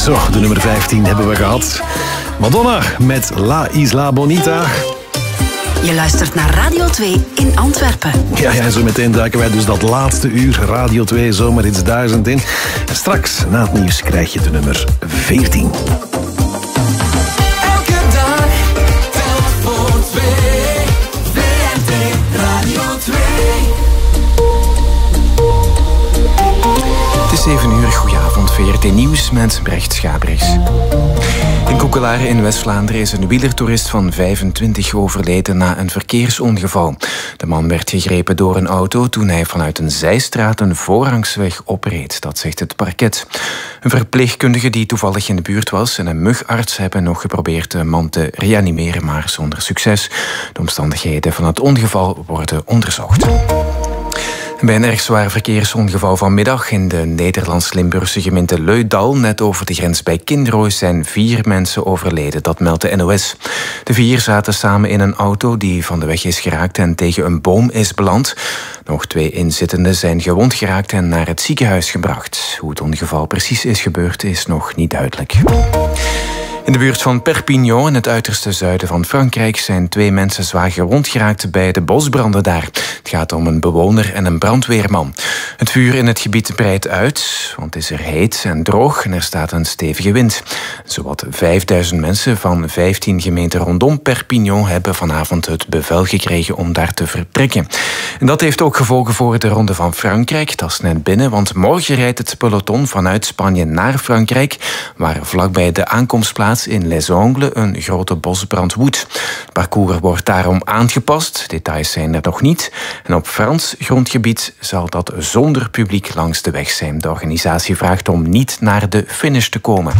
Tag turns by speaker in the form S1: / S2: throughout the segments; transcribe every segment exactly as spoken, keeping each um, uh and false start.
S1: Zo, de nummer vijftien hebben we gehad. Madonna met La Isla Bonita.
S2: Je luistert naar Radio twee in Antwerpen.
S1: Ja, ja, zo meteen duiken wij dus dat laatste uur Radio twee Zomerhits duizend in. En straks, na het nieuws, krijg je de nummer veertien.
S3: Elke dag, telt voor twee. V R T Radio twee.
S4: Het is zeven uur, goedenavond, V R T Nieuws met Brecht Schabrichs. In Koekelare in West-Vlaanderen is een wielertoerist van vijfentwintig overleden na een verkeersongeval. De man werd gegrepen door een auto toen hij vanuit een zijstraat een voorrangsweg opreed, dat zegt het parket. Een verpleegkundige die toevallig in de buurt was en een mugarts hebben nog geprobeerd de man te reanimeren, maar zonder succes. De omstandigheden van het ongeval worden onderzocht. Bij een erg zwaar verkeersongeval vanmiddag in de Nederlands-Limburgse gemeente Leudal, net over de grens bij Kinrooi, zijn vier mensen overleden. Dat meldt de N O S. De vier zaten samen in een auto die van de weg is geraakt en tegen een boom is beland. Nog twee inzittenden zijn gewond geraakt en naar het ziekenhuis gebracht. Hoe het ongeval precies is gebeurd is nog niet duidelijk. In de buurt van Perpignan, in het uiterste zuiden van Frankrijk, zijn twee mensen zwaar gewond geraakt bij de bosbranden daar. Het gaat om een bewoner en een brandweerman. Het vuur in het gebied breidt uit, want het is er heet en droog en er staat een stevige wind. Zowat vijfduizend mensen van vijftien gemeenten rondom Perpignan hebben vanavond het bevel gekregen om daar te vertrekken. En dat heeft ook gevolgen voor de Ronde van Frankrijk. Dat is net binnen, want morgen rijdt het peloton vanuit Spanje naar Frankrijk, waar vlakbij de aankomstplaats in Les Ongles een grote bosbrand woedt. Het parcours wordt daarom aangepast. Details zijn er nog niet. En op Frans grondgebied zal dat zonder publiek langs de weg zijn. De organisatie vraagt om niet naar de finish te komen.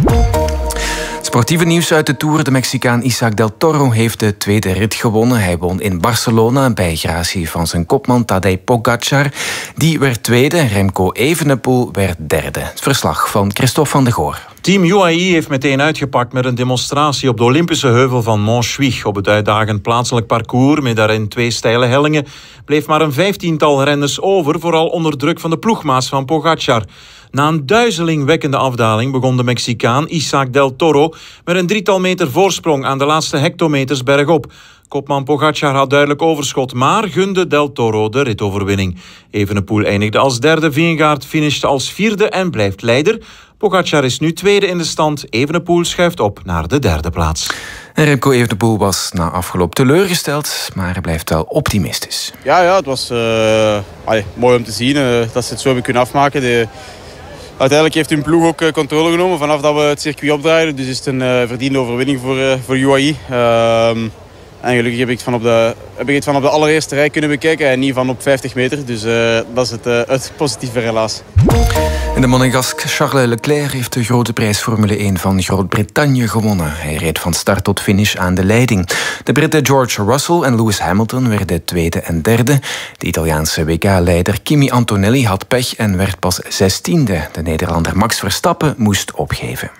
S4: Sportieve nieuws uit de Tour. De Mexicaan Isaac Del Toro heeft de tweede rit gewonnen. Hij won in Barcelona bij gratie van zijn kopman Tadej Pogacar. Die werd tweede. Remco Evenepoel werd derde. Het verslag van Christophe van de Goor.
S5: Team U A E heeft meteen uitgepakt met een demonstratie op de Olympische heuvel van Montjuïc. Op het uitdagend plaatselijk parcours met daarin twee steile hellingen bleef maar een vijftiental renners over, vooral onder druk van de ploegmaats van Pogacar. Na een duizelingwekkende afdaling begon de Mexicaan Isaac Del Toro met een drietal meter voorsprong aan de laatste hectometers bergop. Kopman Pogacar had duidelijk overschot, maar gunde Del Toro de ritoverwinning. Evenepoel eindigde als derde, Vingegaard finishte als vierde en blijft leider. Pogacar is nu tweede in de stand. Evenepoel schuift op naar de derde plaats.
S4: En Remco Evenepoel was na afgeloop teleurgesteld, maar hij blijft wel optimistisch.
S6: Ja, ja het was uh, allee, mooi om te zien uh, dat ze het zo hebben kunnen afmaken. De, uiteindelijk heeft hun ploeg ook uh, controle genomen vanaf dat we het circuit opdraaiden. Dus is het een uh, verdiende overwinning voor, uh, voor U A E. Uh, En gelukkig heb ik, het van op de, heb ik het van op de allereerste rij kunnen bekijken en niet van op vijftig meter. Dus uh, dat is het, uh, het positieve helaas.
S4: En de Monegask Charles Leclerc heeft de grote prijs Formule één van Groot-Brittannië gewonnen. Hij reed van start tot finish aan de leiding. De Britten George Russell en Lewis Hamilton werden tweede en derde. De Italiaanse W K-leider Kimi Antonelli had pech en werd pas zestiende. De Nederlander Max Verstappen moest opgeven.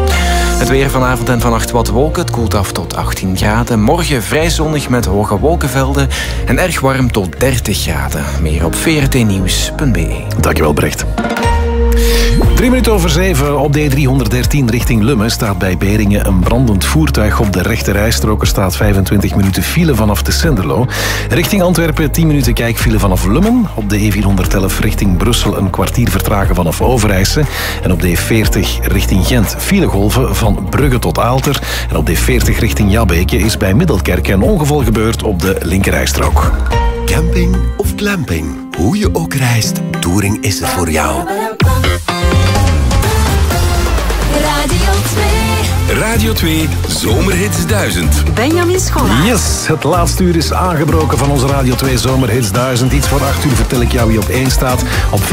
S4: Het weer vanavond en vannacht wat wolken. Het koelt af tot achttien graden. Morgen vrij zonnig met hoge wolkenvelden. En erg warm tot dertig graden. Meer op v r t nieuws punt b e.
S1: Dankjewel, Brecht. Drie minuten over zeven op de E driehonderddertien richting Lummen staat bij Beringen een brandend voertuig op de rechte rijstrook. Er staat vijfentwintig minuten file vanaf de Senderlo. Richting Antwerpen tien minuten kijkfile vanaf Lummen. Op de E vierhonderdelf richting Brussel een kwartier vertragen vanaf Overijse. En op de E veertig richting Gent filegolven van Brugge tot Aalter. En op de E veertig richting Jabbeke is bij Middelkerk een ongeval gebeurd op de linkerrijstrook.
S7: Camping of glamping, hoe je ook reist, Touring is er voor jou.
S2: Radio twee.
S7: Radio twee Zomerhits duizend.
S2: Benjamin Schollaert.
S1: Yes, het laatste uur is aangebroken van onze Radio twee Zomerhits duizend. Iets voor acht uur vertel ik jou wie op één staat. Op